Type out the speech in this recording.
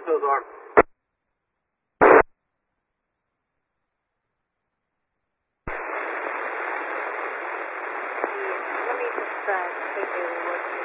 those are. Let me just take a look here.